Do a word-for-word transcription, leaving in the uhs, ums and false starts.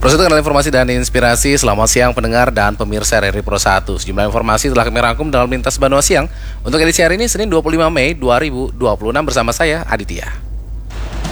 Proses dengan informasi dan inspirasi. Selamat siang pendengar dan pemirsa R R I Pro satu. Sejumlah informasi telah kami rangkum dalam Lintas Banua Siang untuk edisi hari ini Senin dua puluh lima Mei dua ribu dua puluh enam bersama saya Aditya.